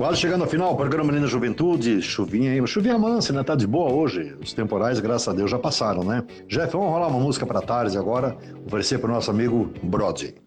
Quase chegando ao final, programa Menina Juventude, chuvinha aí, chuvinha mansa, né? Tá de boa hoje. Os temporais, graças a Deus, já passaram, né? Jeff, vamos rolar uma música pra tarde agora, oferecer pro nosso amigo Brody.